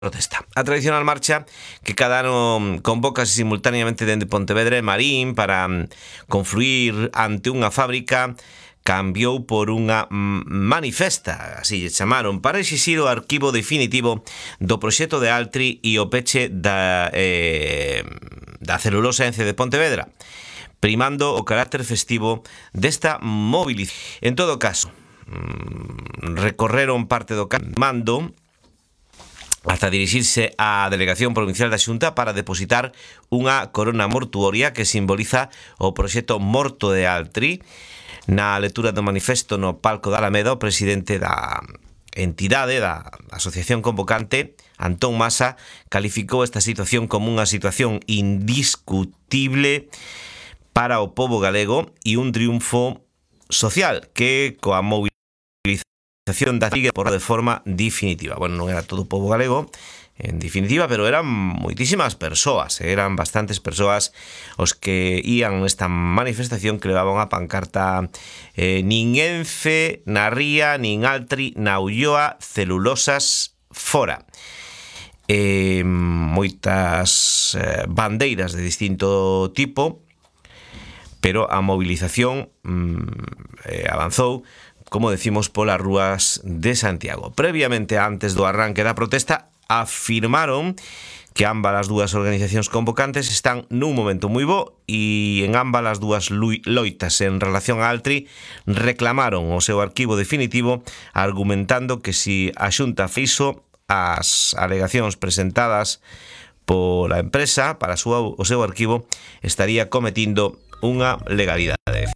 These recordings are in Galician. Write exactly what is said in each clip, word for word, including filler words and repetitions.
protesta. A tradicional marcha que cada ano convócase simultaneamente dende Pontevedra e Marín para confluir ante unha fábrica cambiou por unha manifesta, así lle chamaron, para exixir o arquivo definitivo do proxecto de Altri e o peche da, eh, da celulosa Ence de Pontevedra, primando o carácter festivo desta movilización. En todo caso, recorreron parte do mando hasta dirixirse á Delegación Provincial da Xunta para depositar unha corona mortuoria que simboliza o proxecto morto de Altri. Na lectura do manifesto no palco da Alameda, o presidente da entidade, da asociación convocante, Antón Masa, calificou esta situación como unha situación indiscutible para o pobo galego e un triunfo social que coa movilización da sigue por de forma definitiva. Bueno, non era todo o pobo galego, en definitiva, pero eran moitísimas persoas, eran bastantes persoas os que ían nesta manifestación que levaban a pancarta eh, nin Ence na ría, nin Altri na Ulloa, celulosas fora. Eh, moitas eh, bandeiras de distinto tipo, pero a movilización mm, eh, avanzou, como decimos, polas rúas de Santiago. Previamente, antes do arranque da protesta, afirmaron que ambas as dúas organizacións convocantes están nun momento moi bo e en ambas as dúas loitas en relación a Altri reclamaron o seu arquivo definitivo, argumentando que si a Xunta fixo as alegacións presentadas pola empresa para a súa, o seu arquivo, estaría cometindo unha legalidade.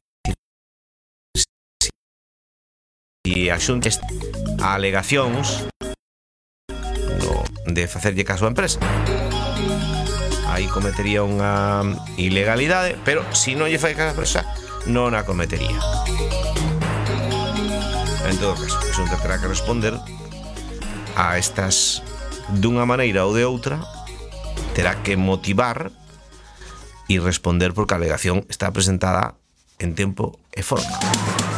E a Xunta a alegacións no, de facerlle caso á empresa, aí cometería unha ilegalidade, pero se non lle fai caso á empresa non a cometería. En todo caso, a Xunta terá que responder a estas dunha maneira ou de outra, terá que motivar e responder porque a alegación está presentada en tempo e forma.